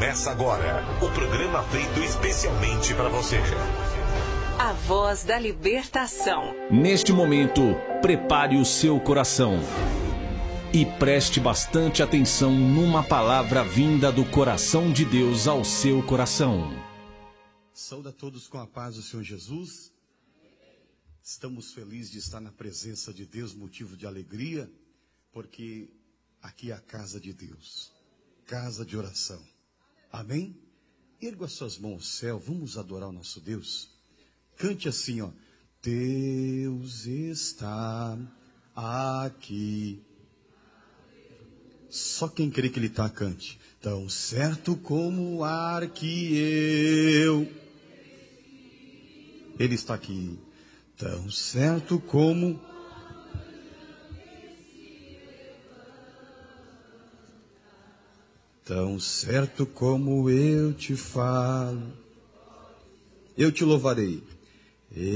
Começa agora o programa feito especialmente para você. A Voz da Libertação. Neste momento, prepare o seu coração e preste bastante atenção numa palavra vinda do coração de Deus ao seu coração. Saúde a todos com a paz do Senhor Jesus. Estamos felizes de estar na presença de Deus, motivo de alegria, porque aqui é a casa de Deus, casa de oração. Amém? Erga as suas mãos ao céu, vamos adorar o nosso Deus. Cante assim, ó. Deus está aqui. Só quem crê que Ele está, cante. Tão certo como o ar que Ele está aqui. Tão certo como... Tão certo como eu te falo, eu te louvarei.